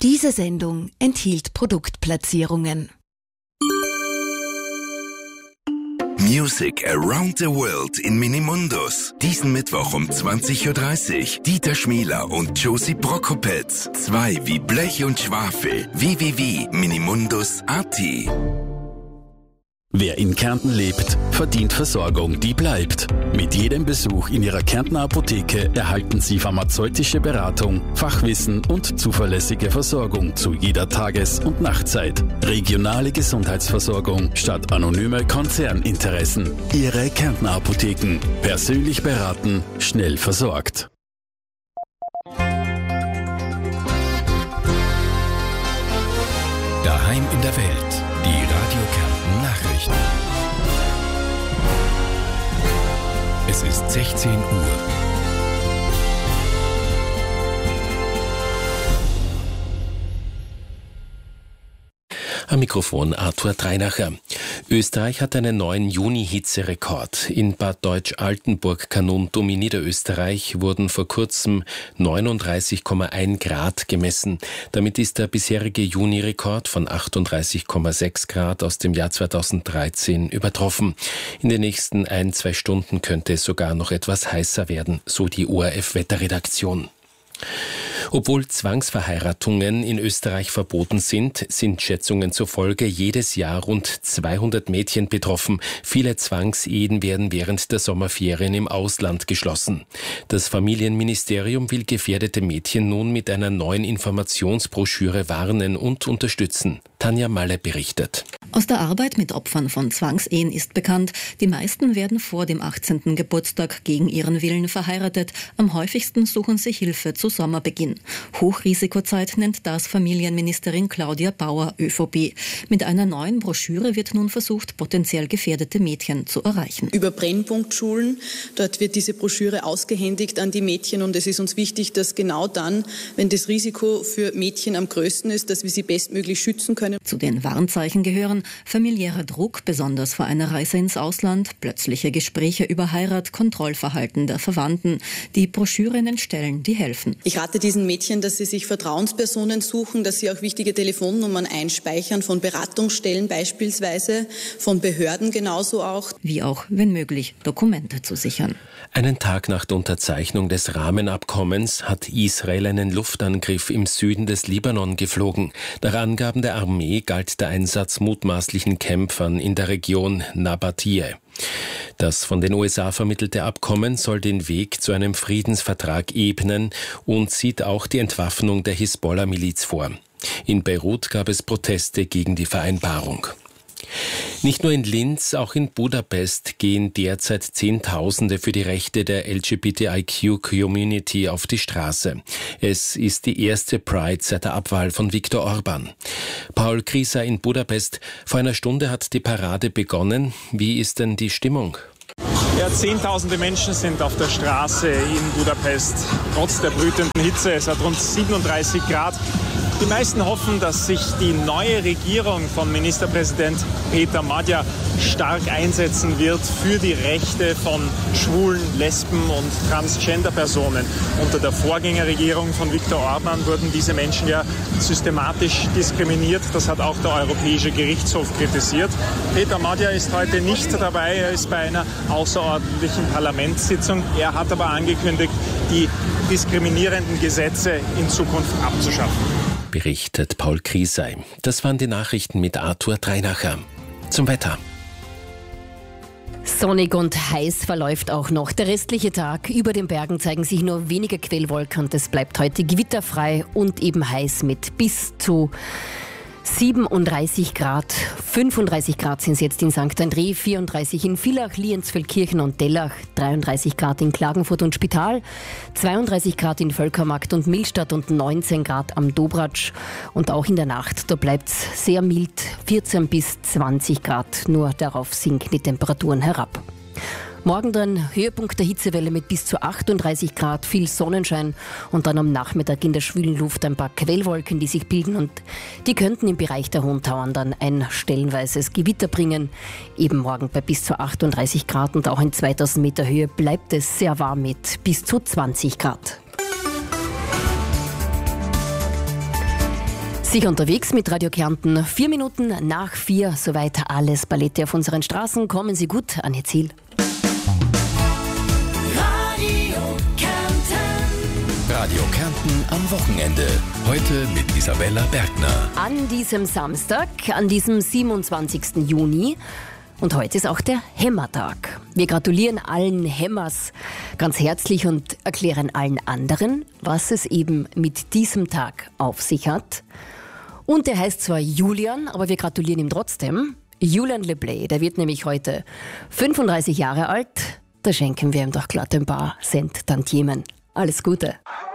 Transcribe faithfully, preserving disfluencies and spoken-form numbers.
Diese Sendung enthielt Produktplatzierungen. Music Around the World in Minimundus. Diesen Mittwoch um zwanzig Uhr dreißig. Dieter Schmäler und Josie Brokopetz. Zwei wie Blech und Schwafel. w w w punkt minimundus punkt a t. Wer in Kärnten lebt, verdient Versorgung, die bleibt. Mit jedem Besuch in Ihrer Kärntner Apotheke erhalten Sie pharmazeutische Beratung, Fachwissen und zuverlässige Versorgung zu jeder Tages- und Nachtzeit. Regionale Gesundheitsversorgung statt anonyme Konzerninteressen. Ihre Kärntner Apotheken. Persönlich beraten, schnell versorgt. Daheim in der Welt. Die Radio Kärnten Nachrichten. Es ist sechzehn Uhr. Am Mikrofon Arthur Dreinacher. Österreich hat einen neuen Juni-Hitzerekord. In Bad Deutsch-Altenburg-Kanuntum um Niederösterreich wurden vor kurzem neununddreißig Komma eins Grad gemessen. Damit ist der bisherige Juni-Rekord von achtunddreißig Komma sechs Grad aus dem Jahr zweitausenddreizehn übertroffen. In den nächsten ein, zwei Stunden könnte es sogar noch etwas heißer werden, so die O R F-Wetterredaktion. Obwohl Zwangsverheiratungen in Österreich verboten sind, sind Schätzungen zufolge jedes Jahr rund zweihundert Mädchen betroffen. Viele Zwangsehen werden während der Sommerferien im Ausland geschlossen. Das Familienministerium will gefährdete Mädchen nun mit einer neuen Informationsbroschüre warnen und unterstützen. Tanja Malle berichtet. Aus der Arbeit mit Opfern von Zwangsehen ist bekannt, die meisten werden vor dem achtzehnten Geburtstag gegen ihren Willen verheiratet. Am häufigsten suchen sie Hilfe zu Sommerbeginn. Hochrisikozeit nennt das Familienministerin Claudia Bauer, ÖVP. Mit einer neuen Broschüre wird nun versucht, potenziell gefährdete Mädchen zu erreichen. Über Brennpunktschulen, dort wird diese Broschüre ausgehändigt an die Mädchen und es ist uns wichtig, dass genau dann, wenn das Risiko für Mädchen am größten ist, dass wir sie bestmöglich schützen können. Zu den Warnzeichen gehören familiärer Druck, besonders vor einer Reise ins Ausland, plötzliche Gespräche über Heirat, Kontrollverhalten der Verwandten. Die Broschüren stellen, die helfen. Ich rate diesen Mädchen, dass sie sich Vertrauenspersonen suchen, dass sie auch wichtige Telefonnummern einspeichern, von Beratungsstellen beispielsweise, von Behörden genauso auch. Wie auch, wenn möglich, Dokumente zu sichern. Einen Tag nach der Unterzeichnung des Rahmenabkommens hat Israel einen Luftangriff im Süden des Libanon geflogen. Nach Angaben der Armee galt der Einsatz mutmaßlichen Kämpfern in der Region Nabatiyeh. Das von den U S A vermittelte Abkommen soll den Weg zu einem Friedensvertrag ebnen und sieht auch die Entwaffnung der Hisbollah-Miliz vor. In Beirut gab es Proteste gegen die Vereinbarung. Nicht nur in Linz, auch in Budapest gehen derzeit Zehntausende für die Rechte der L G B T I Q-Community auf die Straße. Es ist die erste Pride seit der Abwahl von Viktor Orban. Paul Krieser in Budapest. Vor einer Stunde hat die Parade begonnen. Wie ist denn die Stimmung? Ja, zehntausende Menschen sind auf der Straße in Budapest, trotz der brütenden Hitze. Es hat rund siebenunddreißig Grad. Die meisten hoffen, dass sich die neue Regierung von Ministerpräsident Peter Magyar stark einsetzen wird für die Rechte von Schwulen, Lesben und Transgender-Personen. Unter der Vorgängerregierung von Viktor Orban wurden diese Menschen ja systematisch diskriminiert. Das hat auch der Europäische Gerichtshof kritisiert. Peter Magyar ist heute nicht dabei. Er ist bei einer außerordentlichen Parlamentssitzung. Er hat aber angekündigt, die diskriminierenden Gesetze in Zukunft abzuschaffen. Berichtet Paul Kriesei. Das waren die Nachrichten mit Arthur Dreinacher. Zum Wetter. Sonnig und heiß verläuft auch noch der restliche Tag. Über den Bergen zeigen sich nur wenige Quellwolken und es bleibt heute gewitterfrei und eben heiß mit bis zu siebenunddreißig Grad. fünfunddreißig Grad sind es jetzt in Sankt André, vierunddreißig in Villach, Lienzfeldkirchen und Dellach, dreiunddreißig Grad in Klagenfurt und Spital, zweiunddreißig Grad in Völkermarkt und Millstatt und neunzehn Grad am Dobratsch. Und auch in der Nacht, da bleibt es sehr mild, vierzehn bis zwanzig Grad. Nur darauf sinken die Temperaturen herab. Morgen dann Höhepunkt der Hitzewelle mit bis zu achtunddreißig Grad, viel Sonnenschein und dann am Nachmittag in der schwülen Luft ein paar Quellwolken, die sich bilden und die könnten im Bereich der Hohen Tauern dann ein stellenweises Gewitter bringen. Eben morgen bei bis zu achtunddreißig Grad und auch in zweitausend Meter Höhe bleibt es sehr warm mit bis zu zwanzig Grad. Sicher unterwegs mit Radio Kärnten. Vier Minuten nach vier, soweit alles Ballette auf unseren Straßen. Kommen Sie gut an Ihr Ziel. Radio Kärnten. Radio Kärnten am Wochenende. Heute mit Isabella Bergner. An diesem Samstag, an diesem siebenundzwanzigsten Juni. Und heute ist auch der Hämmertag. Wir gratulieren allen Hämmers ganz herzlich und erklären allen anderen, was es eben mit diesem Tag auf sich hat. Und der heißt zwar Julian, aber wir gratulieren ihm trotzdem. Julian Leblay, der wird nämlich heute fünfunddreißig Jahre alt. Da schenken wir ihm doch glatt ein paar Cent Tantiemen. Alles Gute.